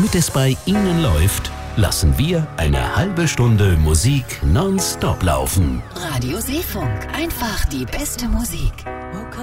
Während es bei Ihnen läuft, lassen wir eine halbe Stunde Musik nonstop laufen. Radio Seefunk. Einfach die beste Musik.